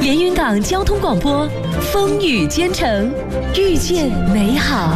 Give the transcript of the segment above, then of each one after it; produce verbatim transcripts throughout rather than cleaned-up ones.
连云港交通广播，风雨兼程，遇见美好。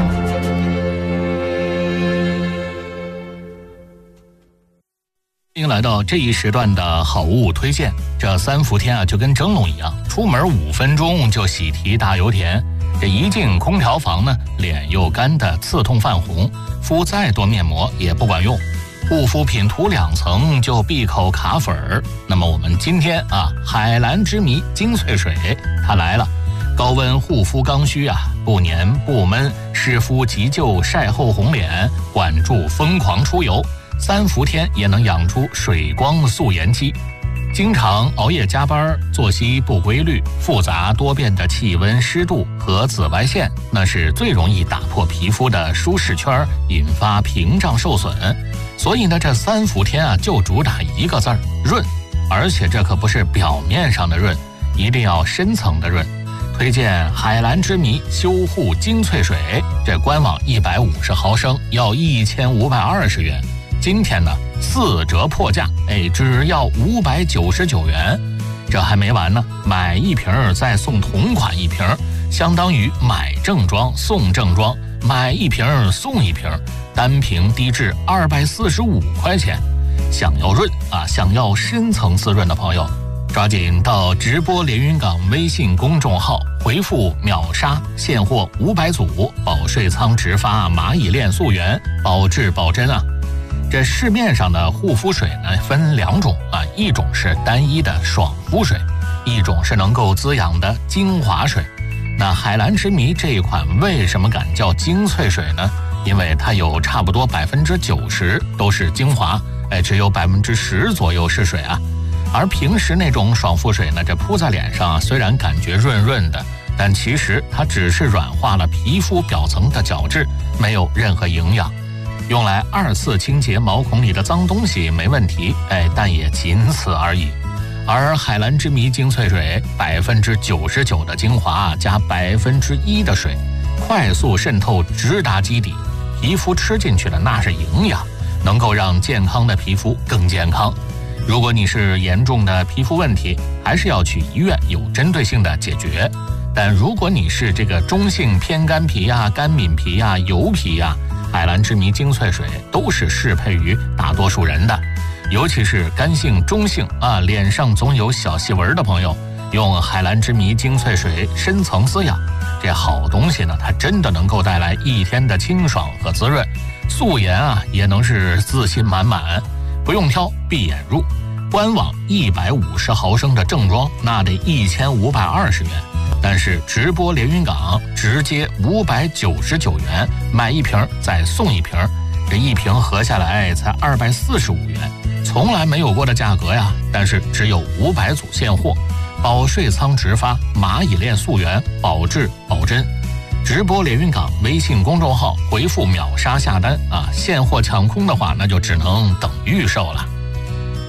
欢迎来到这一时段的好物推荐。这三伏天啊，就跟蒸笼一样，出门五分钟就喜提大油田。这一进空调房呢，脸又干得刺痛泛红，敷再多面膜也不管用，护肤品涂两层就闭口卡粉儿。那么我们今天啊，海蓝之谜精粹水它来了，高温护肤刚需啊，不黏不闷，湿敷急救晒后红脸，管住疯狂出油，三伏天也能养出水光素颜肌。经常熬夜加班，作息不规律，复杂多变的气温、湿度和紫外线，那是最容易打破皮肤的舒适圈，引发屏障受损。所以呢，这三伏天啊，就主打一个字儿：润。而且这可不是表面上的润，一定要深层的润。推荐海蓝之谜修护精粹水，这官网一百五十毫升要一千五百二十元。今天呢，四折破价，哎，只要五百九十九元。这还没完呢，买一瓶再送同款一瓶，相当于买正装送正装，买一瓶送一瓶，单瓶低至二百四十五块钱。想要润啊，想要深层滋润的朋友，抓紧到直播连云港微信公众号回复秒杀，现货五百组保税仓直发蚂蚁链溯源，保质保真啊。这市面上的护肤水呢，分两种啊，一种是单一的爽肤水，一种是能够滋养的精华水。那海蓝之谜这一款为什么敢叫精粹水呢？因为它有差不多百分之九十都是精华，哎，只有百分之十左右是水啊。而平时那种爽肤水呢，这铺在脸上啊，虽然感觉润润的，但其实它只是软化了皮肤表层的角质，没有任何营养。用来二次清洁毛孔里的脏东西没问题，哎，但也仅此而已。而海蓝之谜精粹水，百分之九十九的精华加百分之一的水，快速渗透，直达基底，皮肤吃进去的那是营养，能够让健康的皮肤更健康。如果你是严重的皮肤问题，还是要去医院有针对性的解决。但如果你是这个中性偏干皮呀、干敏皮呀、油皮呀，海蓝之谜精粹水都是适配于大多数人的，尤其是干性、中性啊，脸上总有小细纹的朋友，用海蓝之谜精粹水深层滋养，这好东西呢，它真的能够带来一天的清爽和滋润，素颜啊也能是自信满满，不用挑，闭眼入。官网一百五十毫升的正装，那得一千五百二十元。但是直播连云港直接五百九十九元，买一瓶再送一瓶，这一瓶合下来才二百四十五元，从来没有过的价格呀！但是只有五百组现货，保税仓直发，蚂蚁链溯源，保质保真。直播连云港微信公众号回复秒杀下单啊！现货抢空的话，那就只能等预售了。